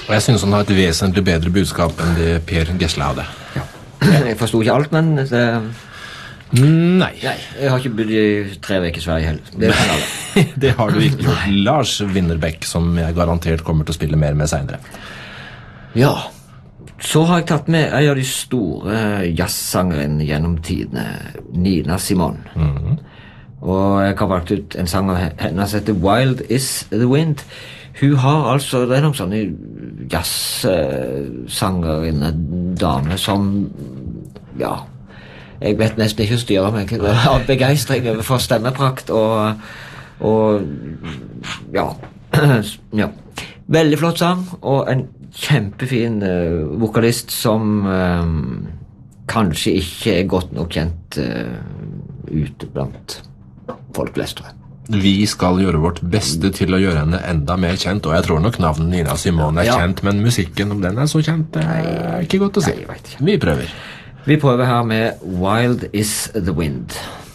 Og jeg synes han har et vesentlig bedre budskap enn det Per Gessle hadde. Ja. Jeg forstod ikke alt, men Nei. Jeg har ikke bodd i 3 veker i Sverige heller. Det kan alle. Det har du ikke gjort. Lars Winnerbäck, som jeg garantert kommer til å spille mer med senere. Ja, så har jeg tatt med en av de store jazzsangerne gjennom tidene, Nina Simone. Og jeg har valgt ut en sang av henne som heter Wild is the Wind. Hun har altså, det noen sånne jazzsangere, damer som, ja, jeg vet nesten ikke å styre meg av begeistring for stemmeprakt og ja, ja. Veldig flott sang, og en kjempefin vokalist som kanskje ikke er godt nok kjent ute blant folk flest, tror jeg. Vi skal gjøre vårt beste til å gjøre henne enda mer kjent, og jeg tror nok navnet Nina Simone er kjent, men musikken, om den er så kjent, det er ikke godt å si. Nei, jeg vet ikke. Vi prøver. Vi prøver her med Wild is the Wind.